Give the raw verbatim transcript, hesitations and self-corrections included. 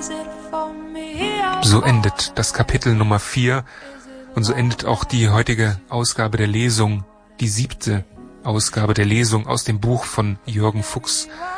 So endet das Kapitel Nummer vier und so endet auch die heutige Ausgabe der Lesung, die siebte Ausgabe der Lesung aus dem Buch von Jürgen Fuchs,